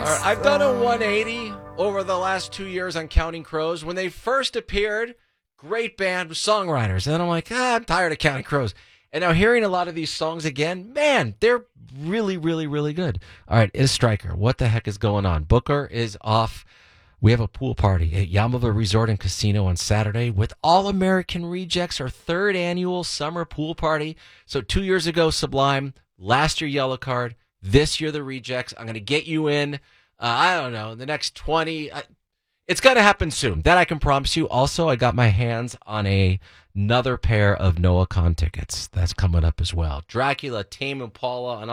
All right, I've done a 180 over the last 2 years on Counting Crows. When they first appeared, great band with songwriters. And then I'm like, I'm tired of Counting Crows. And now hearing a lot of these songs again, man, they're really, really, really good. All right, it's Stryker. What the heck is going on? Booker is off. We have a pool party at Yamava Resort and Casino on Saturday with All American Rejects, our third annual summer pool party. So 2 years ago, Sublime. Last year, Yellow Card. This year, the Rejects. I'm going to get you in, I don't know, in the next 20. It's going to happen soon. That I can promise you. Also, I got my hands on another pair of Noah Kahn tickets. That's coming up as well. Dracula, Tame Impala, and